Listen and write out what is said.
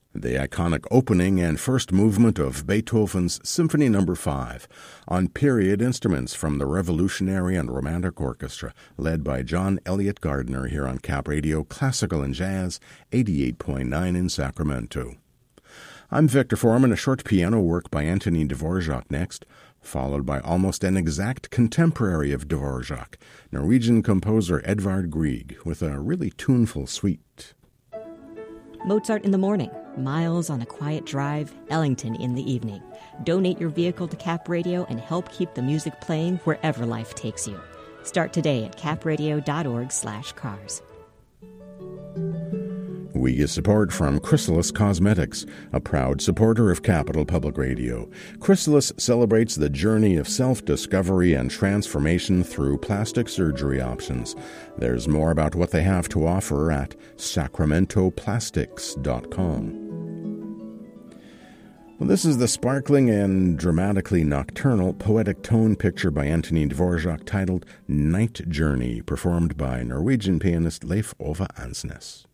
The iconic opening and first movement of Beethoven's Symphony No. 5 on period instruments from the Revolutionary and Romantic Orchestra, led by John Elliott Gardner here on Cap Radio Classical and Jazz 88.9 in Sacramento. I'm Victor Foreman. A short piano work by Antonin Dvorak next, followed by almost an exact contemporary of Dvorak, Norwegian composer Edvard Grieg, with a really tuneful suite. Mozart in the morning, Miles on a quiet drive, Ellington in the evening. Donate your vehicle to Cap Radio and help keep the music playing wherever life takes you. Start today at capradio.org/cars. We get support from Chrysalis Cosmetics, a proud supporter of Capital Public Radio. Chrysalis celebrates the journey of self-discovery and transformation through plastic surgery options. There's more about what they have to offer at sacramentoplastics.com. Well, this is the sparkling and dramatically nocturnal poetic tone picture by Antonin Dvorak titled Night Journey, performed by Norwegian pianist Leif Ove Ansnes.